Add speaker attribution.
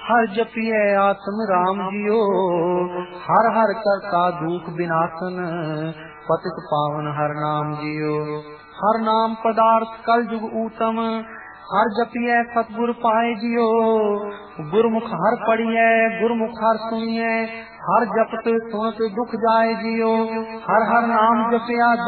Speaker 1: हर जपिए आत्म राम जियो, हर हर करता दुख विनाशन, पतित पावन हर नाम जियो। हर नाम पदार्थ कल जुग ऊतम, हर जपिए सतगुर पाए जियो। गुरमुख हर पढ़िए गुरमुख हर सुनिए, हर जपत सुनत दुख जाए जियो। हर हर नाम जपिया